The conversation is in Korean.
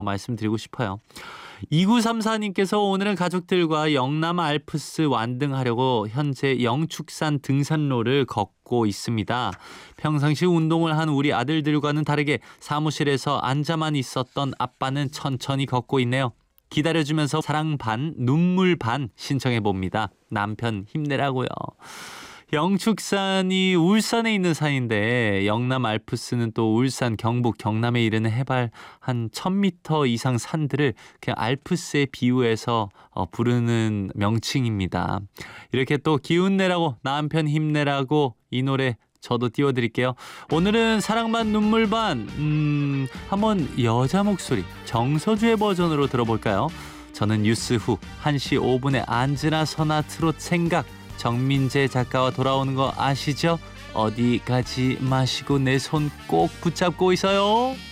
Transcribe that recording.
말씀드리고 싶어요. 2934님께서 오늘은 가족들과 영남 알프스 완등하려고 현재 영축산 등산로를 걷고 있습니다. 평상시 운동을 한 우리 아들들과는 다르게 사무실에서 앉아만 있었던 아빠는 천천히 걷고 있네요. 기다려주면서 사랑 반, 눈물 반 신청해 봅니다. 남편 힘내라고요. 영축산이 울산에 있는 산인데 영남 알프스는 또 울산, 경북, 경남에 이르는 해발 한 1000m 이상 산들을 그냥 알프스에 비유해서 부르는 명칭입니다. 이렇게 또 기운 내라고 남편 힘내라고 이 노래 저도 띄워드릴게요. 오늘은 사랑 반 눈물 반 한번 여자 목소리 정서주의 버전으로 들어볼까요? 저는 뉴스 후 1시 5분에 안즈나 선아 트롯 생각 정민재 작가와 돌아오는 거 아시죠? 어디 가지 마시고 내 손 꼭 붙잡고 있어요.